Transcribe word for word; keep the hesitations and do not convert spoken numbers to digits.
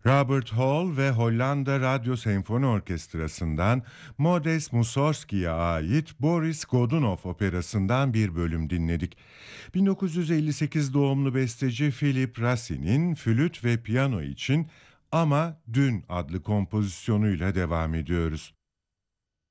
Robert Hall ve Hollanda Radyo Senfoni Orkestrası'ndan Modest Mussorgsky'ye ait Boris Godunov operasından bir bölüm dinledik. bin dokuz yüz elli sekiz doğumlu besteci Philip Rassin'in flüt ve piyano için "Ama Dün" adlı kompozisyonuyla devam ediyoruz.